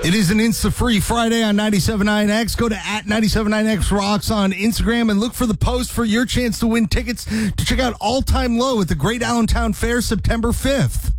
It is an Insta-free Friday on 97.9X. Go to @97.9X Rocks on Instagram and look for the post for your chance to win tickets to check out All Time Low at the Great Allentown Fair September 5th.